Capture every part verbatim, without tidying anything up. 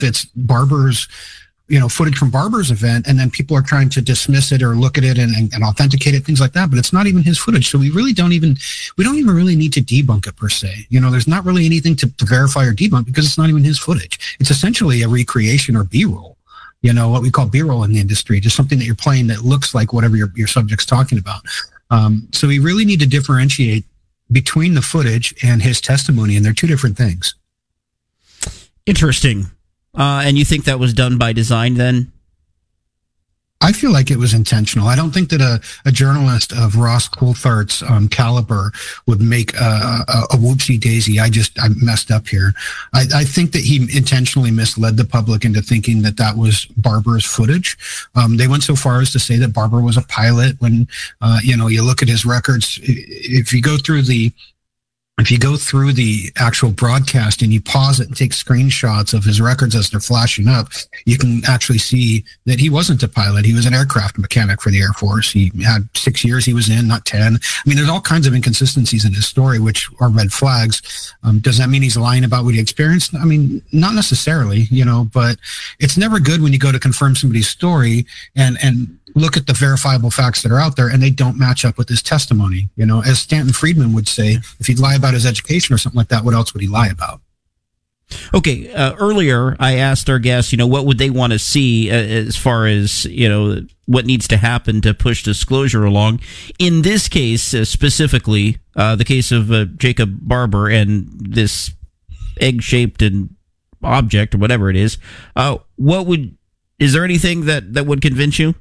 it's Barber's, you know, footage from Barber's event, and then people are trying to dismiss it or look at it and, and, and authenticate it, things like that. But it's not even his footage. So we really don't even, we don't even really need to debunk it per se. You know, there's not really anything to, to verify or debunk because it's not even his footage. It's essentially a recreation or B-roll, you know, what we call B-roll in the industry, just something that you're playing that looks like whatever your, your subject's talking about. Um, so we really need to differentiate between the footage and his testimony, and they're two different things. Interesting. Uh, and you think that was done by design then? I feel like it was intentional. I don't think that a, a journalist of Ross Coulthart's um, caliber would make a, a, a whoopsie daisy. I just, I messed up here. I, I think that he intentionally misled the public into thinking that that was Barber's footage. Um, they went so far as to say that Barber was a pilot when, uh, you know, you look at his records. If you go through the If you go through the actual broadcast and you pause it and take screenshots of his records as they're flashing up, you can actually see that he wasn't a pilot. He was an aircraft mechanic for the Air Force. He had six years he was in, not ten. I mean, there's all kinds of inconsistencies in his story, which are red flags. Um, does that mean he's lying about what he experienced? I mean, not necessarily, you know, but it's never good when you go to confirm somebody's story and, and, look at the verifiable facts that are out there and they don't match up with his testimony. You know, as Stanton Friedman would say, if he'd lie about his education or something like that, what else would he lie about? Okay. Uh, earlier, I asked our guests, you know, what would they want to see uh, as far as, you know, what needs to happen to push disclosure along. In this case, uh, specifically, uh, the case of uh, Jacob Barber and this egg-shaped and object or whatever it is, uh, what would, is there anything that, that would convince you?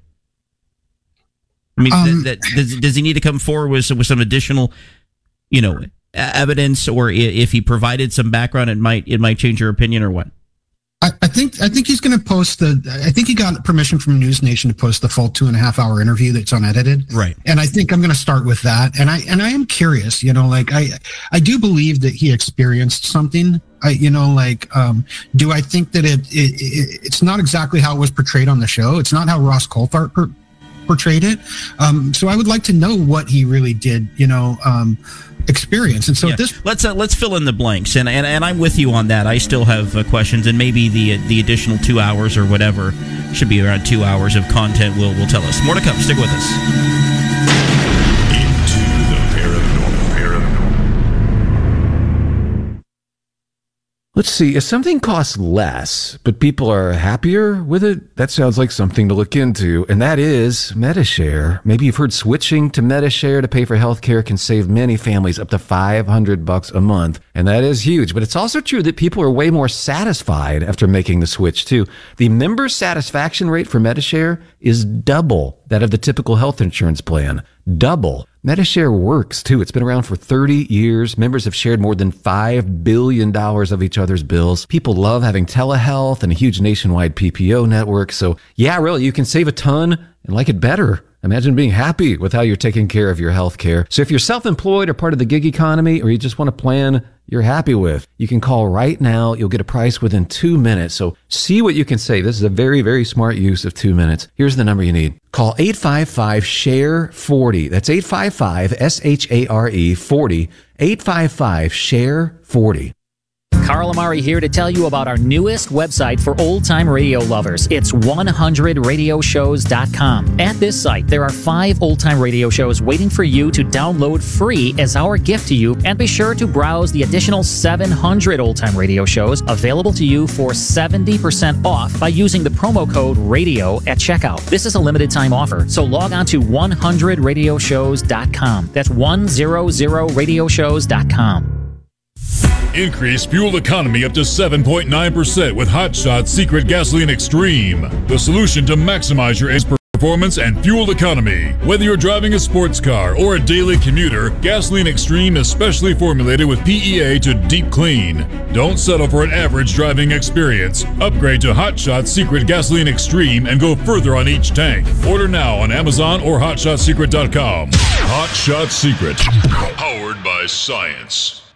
I mean, um, that, that, does, does he need to come forward with some, with some additional, you know, evidence, or if he provided some background, it might it might change your opinion, or what? I, I think I think he's going to post the. I think he got permission from News Nation to post the full two and a half hour interview that's unedited. Right. And I think I'm going to start with that. And I and I am curious. You know, like I I do believe that he experienced something. I you know like um, do I think that it, it, it it's not exactly how it was portrayed on the show. It's not how Ross Coulthart per, portrayed it. Um, so I would like to know what he really did, you know, um, experience. And so yeah. this, let's uh, let's fill in the blanks. And, and and I'm with you on that. I still have uh, questions, and maybe the the additional two hours or whatever, should be around two hours of content will will tell us. More to come. Stick with us. Into the paranormal. paranormal. Let's see, if something costs less, but people are happier with it, that sounds like something to look into, and that is Medi-Share. Maybe you've heard switching to Medi-Share to pay for healthcare can save many families up to five hundred bucks a month, and that is huge. But it's also true that people are way more satisfied after making the switch, too. The member satisfaction rate for Medi-Share is double that of the typical health insurance plan. Double. Medi-Share works, too. It's been around for thirty years. Members have shared more than five billion dollars of each other's bills. People love having telehealth and a huge nationwide P P O network. So, yeah, really, you can save a ton and like it better. Imagine being happy with how you're taking care of your health care. So if you're self-employed or part of the gig economy, or you just want a plan you're happy with, you can call right now. You'll get a price within two minutes. So see what you can save. This is a very, very smart use of two minutes. Here's the number you need. Call eight five five, S H A R E, forty. That's eight five five, S H A R E, forty. eight five five, S H A R E, forty. Carl Amari here to tell you about our newest website for old-time radio lovers. It's one hundred radio shows dot com. At this site, there are five old-time radio shows waiting for you to download free as our gift to you, and be sure to browse the additional seven hundred old-time radio shows available to you for seventy percent off by using the promo code RADIO at checkout. This is a limited-time offer, so log on to one hundred radio shows dot com. That's one hundred radio shows dot com. Increase fuel economy up to seven point nine percent with Hot Shot's Secret Gasoline Extreme, the solution to maximize your engine performance and fuel economy. Whether you're driving a sports car or a daily commuter, Gasoline Extreme is specially formulated with P E A to deep clean. Don't settle for an average driving experience. Upgrade to Hot Shot's Secret Gasoline Extreme and go further on each tank. Order now on Amazon or hot shot secret dot com. Hot Shot Secret, powered by science.